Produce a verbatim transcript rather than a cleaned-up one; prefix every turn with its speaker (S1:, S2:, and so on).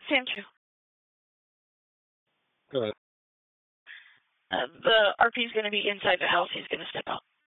S1: Sandra.
S2: Go ahead.
S1: Uh, the R P is going to be inside the house. He's going to step out.